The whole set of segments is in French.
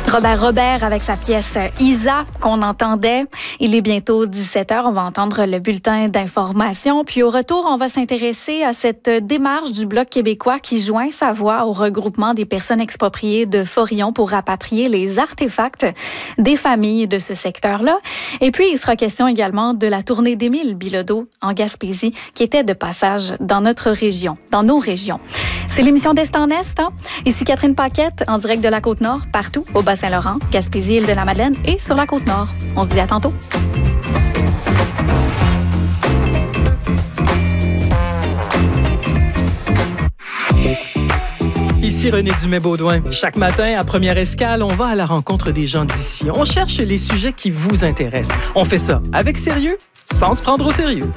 Robert avec sa pièce Isa qu'on entendait. Il est bientôt 17h. On va entendre le bulletin d'information. Puis au retour, on va s'intéresser à cette démarche du Bloc québécois qui joint sa voix au regroupement des personnes expropriées de Forillon pour rapatrier les artefacts des familles de ce secteur-là. Et puis, il sera question également de la tournée d'Émile Bilodeau en Gaspésie qui était de passage dans notre région, dans nos régions. C'est l'émission d'Est en Est. Hein? Ici Catherine Paquette, en direct de la Côte-Nord, partout au Bas-Saint-Laurent, Gaspésie, Île-de-la-Madeleine et sur la Côte-Nord. On se dit à tantôt. Ici René Dumais-Baudouin. Chaque matin, à Première Escale, on va à la rencontre des gens d'ici. On cherche les sujets qui vous intéressent. On fait ça avec sérieux, sans se prendre au sérieux.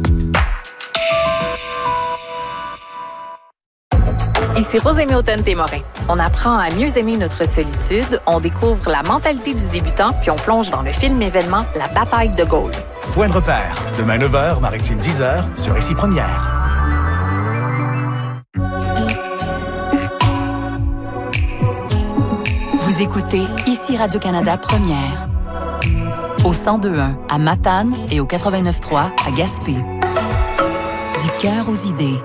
Ici Rosémie Automne-Témorin. On apprend à mieux aimer notre solitude, on découvre la mentalité du débutant, puis on plonge dans le film événement La bataille de Gaulle. Point de repère, demain 9h, Maritime 10h, sur Ici Première. Vous écoutez Ici Radio-Canada Première. Au 102.1 à Matane et au 89.3 à Gaspé. Du cœur aux idées.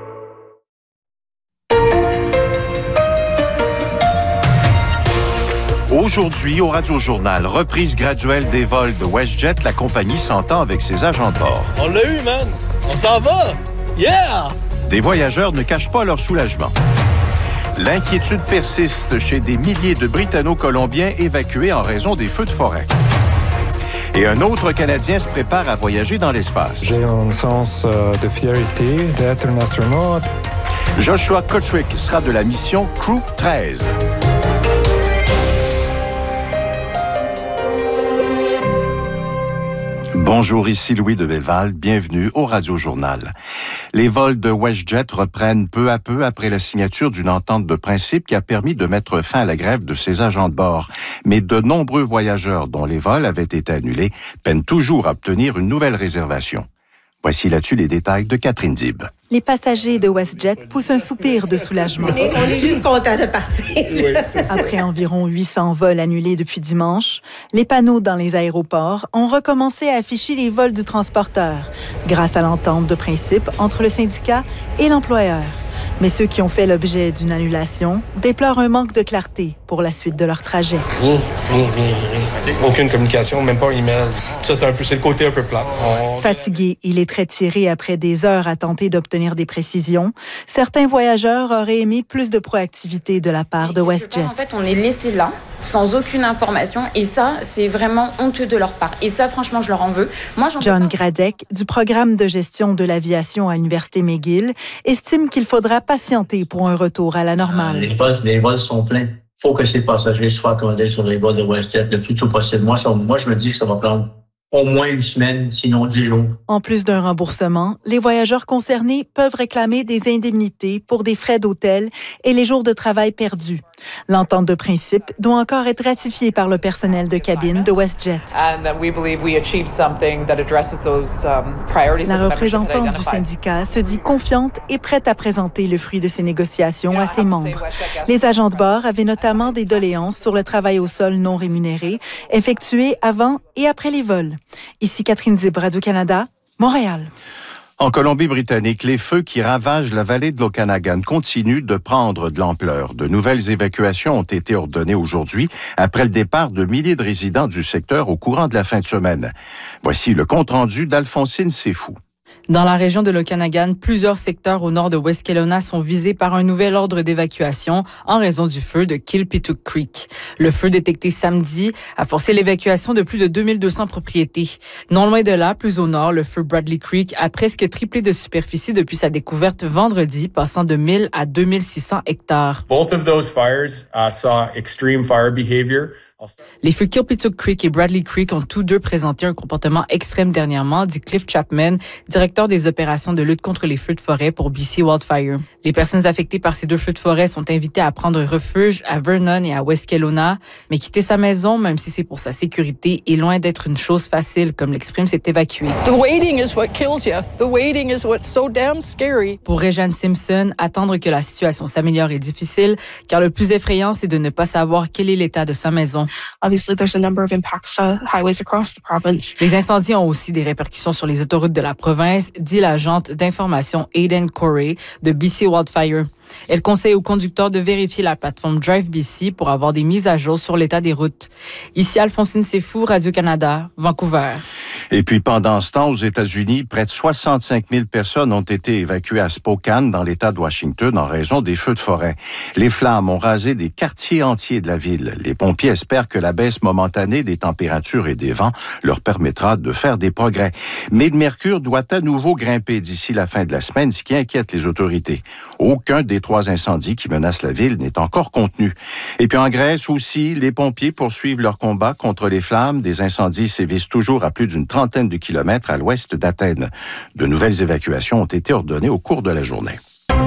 Aujourd'hui, au Radio-Journal, reprise graduelle des vols de WestJet, la compagnie s'entend avec ses agents de bord. On l'a eu, man! On s'en va! Yeah! Des voyageurs ne cachent pas leur soulagement. L'inquiétude persiste chez des milliers de Britanno-Colombiens évacués en raison des feux de forêt. Et un autre Canadien se prépare à voyager dans l'espace. J'ai un sens de fierté d'être un astronaute. Joshua Kotrick sera de la mission Crew 13. Bonjour, ici Louis de Belleval. Bienvenue au Radio-Journal. Les vols de WestJet reprennent peu à peu après la signature d'une entente de principe qui a permis de mettre fin à la grève de ses agents de bord. Mais de nombreux voyageurs dont les vols avaient été annulés peinent toujours à obtenir une nouvelle réservation. Voici là-dessus les détails de Catherine Dib. Les passagers de WestJet poussent un soupir de soulagement. On est juste contents de partir. Oui, après environ 800 vols annulés depuis dimanche, les panneaux dans les aéroports ont recommencé à afficher les vols du transporteur, grâce à l'entente de principe entre le syndicat et l'employeur. Mais ceux qui ont fait l'objet d'une annulation déplorent un manque de clarté pour la suite de leur trajet. Rien. Aucune communication, même pas un email. Ça, c'est le côté un peu plat. Fatigués, il est très tiré après des heures à tenter d'obtenir des précisions. Certains voyageurs auraient aimé plus de proactivité de la part de WestJet. En fait, on est laissé là, sans aucune information, et ça, c'est vraiment honteux de leur part. Et ça, franchement, je leur en veux. John Gradec, du programme de gestion de l'aviation à l'Université McGill, estime qu'il faudra patienter pour un retour à la normale. Les vols sont pleins. Il faut que ces passagers soient accommodés sur les vols de WestJet le plus tôt possible. Moi, je me dis que ça va prendre au moins une semaine, sinon 10 jours. En plus d'un remboursement, les voyageurs concernés peuvent réclamer des indemnités pour des frais d'hôtel et les jours de travail perdus. L'entente de principe doit encore être ratifiée par le personnel de cabine de WestJet. La représentante du syndicat se dit confiante et prête à présenter le fruit de ces négociations à ses membres. Les agents de bord avaient notamment des doléances sur le travail au sol non rémunéré, effectué avant et après les vols. Ici Catherine Dib, Radio-Canada, Montréal. En Colombie-Britannique, les feux qui ravagent la vallée de l'Okanagan continuent de prendre de l'ampleur. De nouvelles évacuations ont été ordonnées aujourd'hui après le départ de milliers de résidents du secteur au courant de la fin de semaine. Voici le compte-rendu d'Alphonsine Sefou. Dans la région de l'Okanagan, plusieurs secteurs au nord de West Kelowna sont visés par un nouvel ordre d'évacuation en raison du feu de Kilpituck Creek. Le feu détecté samedi a forcé l'évacuation de plus de 2200 propriétés. Non loin de là, plus au nord, le feu Bradley Creek a presque triplé de superficie depuis sa découverte vendredi, passant de 1000 à 2600 hectares. Both of those fires saw extreme fire behavior. Les feux Kilpituck Creek et Bradley Creek ont tous deux présenté un comportement extrême dernièrement, dit Cliff Chapman, directeur des opérations de lutte contre les feux de forêt pour BC Wildfire. Les personnes affectées par ces deux feux de forêt sont invitées à prendre refuge à Vernon et à West Kelowna, mais quitter sa maison, même si c'est pour sa sécurité, est loin d'être une chose facile, comme l'exprime cet évacué. The waiting is what kills you. The waiting is what's so damn scary. Pour Réjeanne Simpson, attendre que la situation s'améliore est difficile, car le plus effrayant, c'est de ne pas savoir quel est l'état de sa maison. Obviously, there's a number of impacts to highways across the province. Les incendies ont aussi des répercussions sur les autoroutes de la province, dit l'agente d'information Aidan Corey de BC Wildfire. Elle conseille aux conducteurs de vérifier la plateforme Drive BC pour avoir des mises à jour sur l'état des routes. Ici, Alphonsine Sefou, Radio-Canada, Vancouver. Et puis, pendant ce temps, aux États-Unis, près de 65 000 personnes ont été évacuées à Spokane, dans l'État de Washington, en raison des feux de forêt. Les flammes ont rasé des quartiers entiers de la ville. Les pompiers espèrent que la baisse momentanée des températures et des vents leur permettra de faire des progrès. Mais le mercure doit à nouveau grimper d'ici la fin de la semaine, ce qui inquiète les autorités. Aucun des 3 incendies qui menacent la ville n'est encore contenu. Et puis en Grèce aussi, les pompiers poursuivent leur combat contre les flammes. Des incendies sévissent toujours à plus d'une trentaine de kilomètres à l'ouest d'Athènes. De nouvelles évacuations ont été ordonnées au cours de la journée.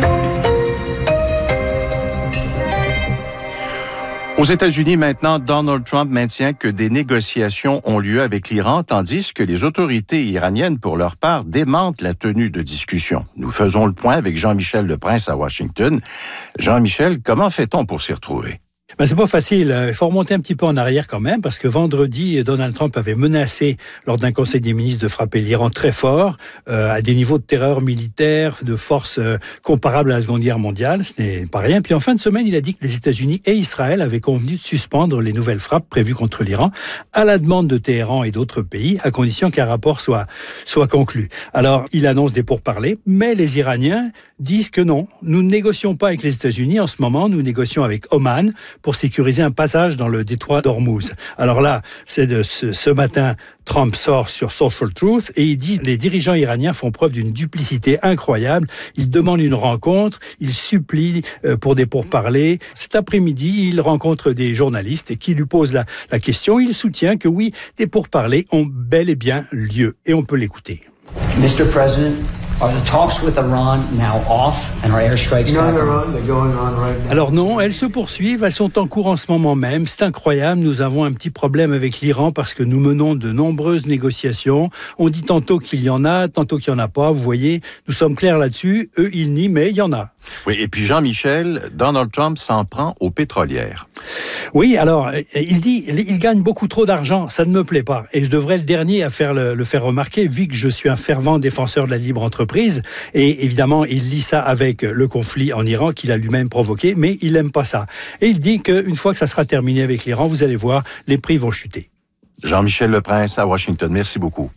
Aux États-Unis, maintenant, Donald Trump maintient que des négociations ont lieu avec l'Iran, tandis que les autorités iraniennes, pour leur part, démentent la tenue de discussions. Nous faisons le point avec Jean-Michel Leprince à Washington. Jean-Michel, comment fait-on pour s'y retrouver? C'est pas facile. Il faut remonter un petit peu en arrière quand même, parce que vendredi, Donald Trump avait menacé, lors d'un conseil des ministres, de frapper l'Iran très fort, à des niveaux de terreur militaire, de force comparables à la Seconde Guerre mondiale. Ce n'est pas rien. Puis en fin de semaine, il a dit que les États-Unis et Israël avaient convenu de suspendre les nouvelles frappes prévues contre l'Iran, à la demande de Téhéran et d'autres pays, à condition qu'un rapport soit conclu. Alors, il annonce des pourparlers, mais les Iraniens disent que non, nous ne négocions pas avec les États-Unis en ce moment, nous négocions avec Oman pour sécuriser un passage dans le détroit d'Ormuz. Alors là, c'est de ce matin, Trump sort sur Social Truth et il dit les dirigeants iraniens font preuve d'une duplicité incroyable. Ils demandent une rencontre, ils supplient pour des pourparlers. Cet après-midi, il rencontre des journalistes qui lui posent la question. Il soutient que oui, des pourparlers ont bel et bien lieu et on peut l'écouter. Mr. President, are the talks with Iran now off and are airstrikes back on? They're going on right now. Alors non, elles se poursuivent, elles sont en cours en ce moment même. C'est incroyable, nous avons un petit problème avec l'Iran parce que nous menons de nombreuses négociations. On dit tantôt qu'il y en a, tantôt qu'il n'y en a pas. Vous voyez, nous sommes clairs là-dessus. Eux, ils nient, mais il y en a. Oui, et puis Jean-Michel, Donald Trump s'en prend aux pétrolières. Oui, alors, il dit, il gagne beaucoup trop d'argent, ça ne me plaît pas. Et je devrais être le dernier à le faire remarquer, vu que je suis un fervent défenseur de la libre entreprise. Et évidemment, il lie ça avec le conflit en Iran qu'il a lui-même provoqué, mais il n'aime pas ça. Et il dit qu'une fois que ça sera terminé avec l'Iran, vous allez voir, les prix vont chuter. Jean-Michel Leprince à Washington, merci beaucoup.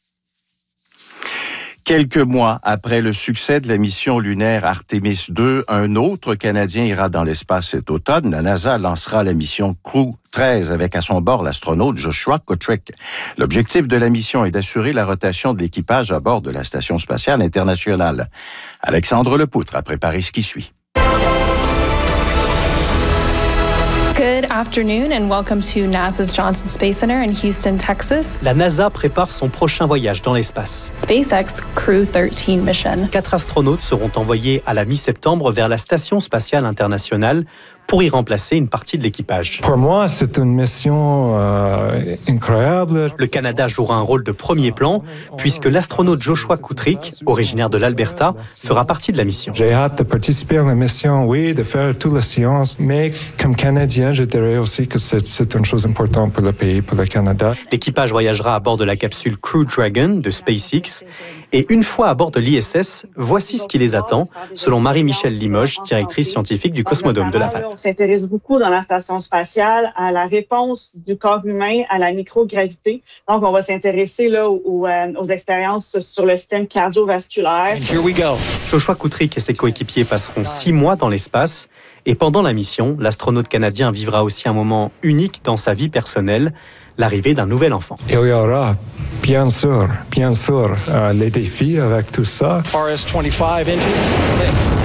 Quelques mois après le succès de la mission lunaire Artemis 2, un autre Canadien ira dans l'espace cet automne. La NASA lancera la mission Crew 13 avec à son bord l'astronaute Joshua Kutrick. L'objectif de la mission est d'assurer la rotation de l'équipage à bord de la Station spatiale internationale. Alexandre Lepoutre a préparé ce qui suit. Good afternoon and welcome to NASA's Johnson Space Center in Houston, Texas. La NASA prépare son prochain voyage dans l'espace. SpaceX Crew 13 mission. 4 astronautes seront envoyés à la mi-septembre vers la Station spatiale internationale pour y remplacer une partie de l'équipage. Pour moi, c'est une mission incroyable. Le Canada jouera un rôle de premier plan puisque l'astronaute Joshua Kutrick, originaire de l'Alberta, fera partie de la mission. J'ai hâte de participer à la mission, oui, de faire toute la science, mais comme Canadien, je dirais aussi que c'est une chose importante pour le pays, pour le Canada. L'équipage voyagera à bord de la capsule Crew Dragon de SpaceX et une fois à bord de l'ISS, voici ce qui les attend, selon Marie-Michelle Limoges, directrice scientifique du Cosmodome de Laval. On s'intéresse beaucoup dans la station spatiale à la réponse du corps humain à la microgravité. Donc, on va s'intéresser là aux expériences sur le système cardiovasculaire. Here we go. Joshua Kutrick et ses coéquipiers passeront 6 mois dans l'espace. Et pendant la mission, l'astronaute canadien vivra aussi un moment unique dans sa vie personnelle, l'arrivée d'un nouvel enfant. Il y aura, bien sûr, les défis avec tout ça.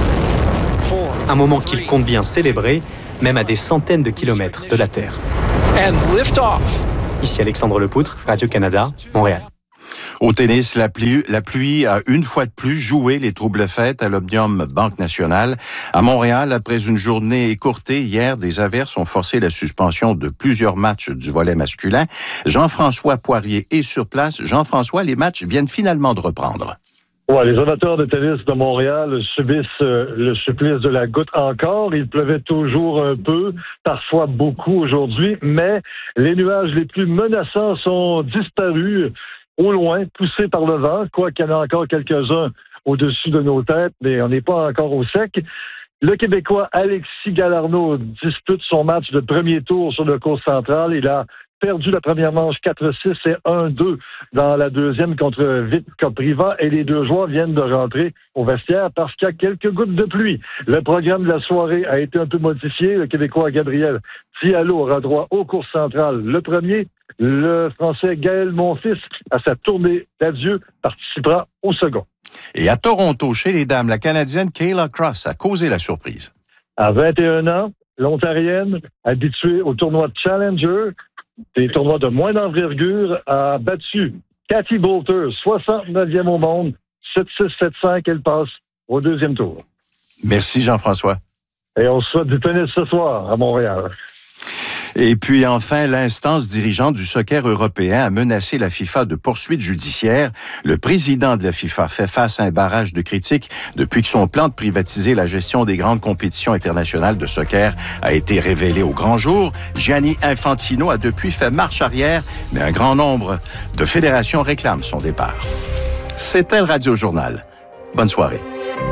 Un moment qu'il compte bien célébrer, même à des centaines de kilomètres de la Terre. and lift off. Ici Alexandre Lepoutre, Radio-Canada, Montréal. Au tennis, la pluie a une fois de plus joué les troubles fêtes à l'Omnium Banque Nationale. À Montréal, après une journée écourtée hier, des averses ont forcé la suspension de plusieurs matchs du volley masculin. Jean-François Poirier est sur place. Jean-François, les matchs viennent finalement de reprendre. Ouais, les amateurs de tennis de Montréal subissent le supplice de la goutte encore. Il pleuvait toujours un peu, parfois beaucoup aujourd'hui, mais les nuages les plus menaçants sont disparus au loin, poussés par le vent, quoiqu'il y en a encore quelques-uns au-dessus de nos têtes, mais on n'est pas encore au sec. Le Québécois Alexis Galarneau dispute son match de premier tour sur le court central. Il a perdu la première manche 4-6 et 1-2 dans la deuxième contre Vitka Priva et les deux joueurs viennent de rentrer au vestiaire parce qu'il y a quelques gouttes de pluie. Le programme de la soirée a été un peu modifié. Le Québécois Gabriel Diallo aura droit au cours central le premier. Le Français Gaël Monfils, à sa tournée d'adieu, participera au second. Et à Toronto, chez les dames, la Canadienne Kayla Cross a causé la surprise. À 21 ans, l'Ontarienne, habituée au tournoi Challenger, des tournois de moins d'envergure, a battu Cathy Boulter, 69e au monde, 7-6, 7-5, elle passe au deuxième tour. Merci Jean-François. Et on se souhaite du tennis ce soir à Montréal. Et puis enfin, l'instance dirigeante du soccer européen a menacé la FIFA de poursuites judiciaires. Le président de la FIFA fait face à un barrage de critiques depuis que son plan de privatiser la gestion des grandes compétitions internationales de soccer a été révélé au grand jour. Gianni Infantino a depuis fait marche arrière, mais un grand nombre de fédérations réclament son départ. C'était le Radio Journal. Bonne soirée.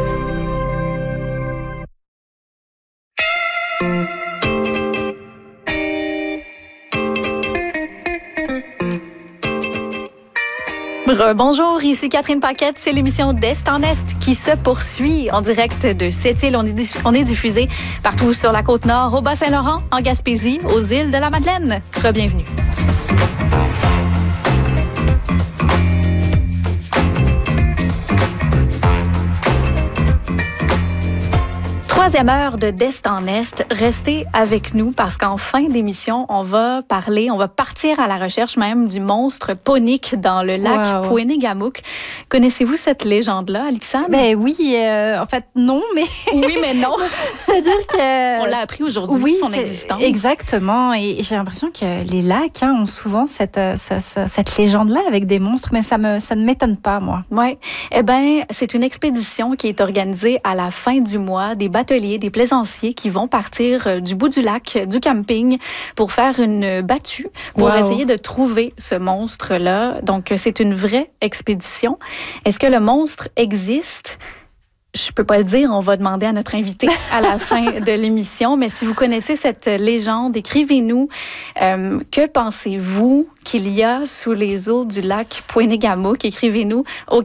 Bonjour, ici Catherine Paquette. C'est l'émission d'Est en Est qui se poursuit en direct de Sept-Îles. On est diffusé partout sur la Côte-Nord, au Bas-Saint-Laurent, en Gaspésie, aux îles de la Madeleine. Re-bienvenue. Troisième heure de d'Est en Est. Restez avec nous parce qu'en fin d'émission, on va partir à la recherche même du monstre ponique dans le lac Pouénégamook. Connaissez-vous cette légende-là, Alexandre? Ben oui, en fait, non, mais... Oui, mais non. C'est-à-dire que... On l'a appris aujourd'hui, son existence. Exactement. Et j'ai l'impression que les lacs ont souvent cette légende-là avec des monstres, mais ça ne m'étonne pas, moi. Oui. Eh bien, c'est une expédition qui est organisée à la fin du mois, des bateliers, des plaisanciers qui vont partir du bout du lac, du camping, pour faire une battue, pour essayer de trouver ce monstre-là. Donc, c'est une vraie expédition. Est-ce que le monstre existe? Je peux pas le dire, on va demander à notre invité à la fin de l'émission, mais si vous connaissez cette légende, écrivez-nous. Que pensez-vous qu'il y a sous les eaux du lac Pouénégamook? Écrivez-nous au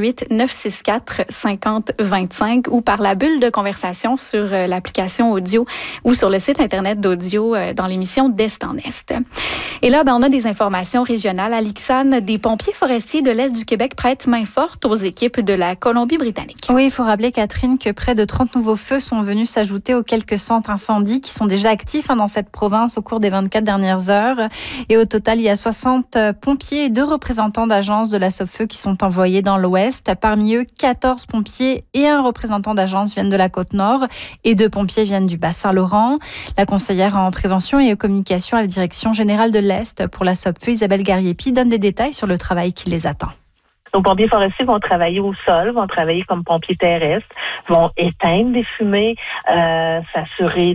418-964-5025 ou par la bulle de conversation sur l'application audio ou sur le site Internet d'audio dans l'émission d'Est en Est. Et là, on a des informations régionales. À Lixane, des pompiers forestiers de l'Est du Québec prêtent main forte aux équipes de la Colombie-Britannique. Oui, il faut rappeler, Catherine, que près de 30 nouveaux feux sont venus s'ajouter aux quelques centres incendies qui sont déjà actifs dans cette province au cours des 24 dernières heures. Et au total, il y a 60 pompiers et 2 représentants d'agences de la Sopfeu qui sont envoyés dans l'Ouest. Parmi eux, 14 pompiers et un représentant d'agence viennent de la Côte-Nord et 2 pompiers viennent du Bas-Saint-Laurent. La conseillère en prévention et communication à la Direction générale de l'Est pour la Sopfeu, Isabelle Gariepi, donne des détails sur le travail qui les attend. Nos pompiers forestiers vont travailler au sol, vont travailler comme pompiers terrestres, vont éteindre des fumées, s'assurer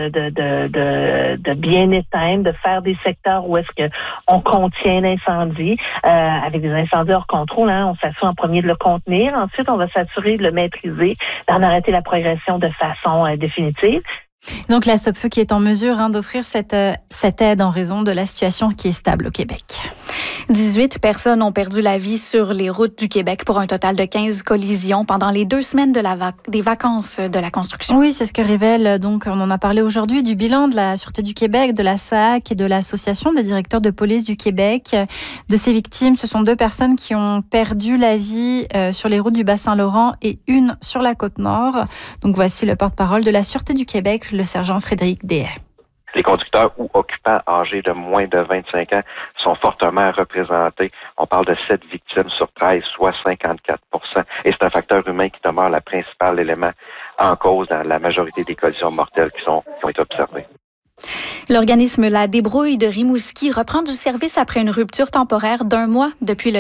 de bien éteindre, de faire des secteurs où est-ce que on contient l'incendie. Avec des incendies hors contrôle, on s'assure en premier de le contenir. Ensuite, on va s'assurer de le maîtriser, d'en arrêter la progression de façon définitive. Donc la Sopfeu qui est en mesure d'offrir cette aide en raison de la situation qui est stable au Québec. 18 personnes ont perdu la vie sur les routes du Québec pour un total de 15 collisions pendant les 2 semaines des vacances de la construction. Oui, c'est ce que révèle, donc on en a parlé aujourd'hui, du bilan de la Sûreté du Québec, de la SAC et de l'Association des directeurs de police du Québec. De ces victimes, ce sont 2 personnes qui ont perdu la vie sur les routes du Bas-Saint-Laurent et une sur la Côte-Nord. Donc voici le porte-parole de la Sûreté du Québec, le sergent Frédéric Dehaye. Les conducteurs ou occupants âgés de moins de 25 ans sont fortement représentés. On parle de 7 victimes sur 13, soit 54 %. Et c'est un facteur humain qui demeure le principal élément en cause dans la majorité des collisions mortelles qui ont été observées. L'organisme La Débrouille de Rimouski reprend du service après une rupture temporaire d'1 mois depuis le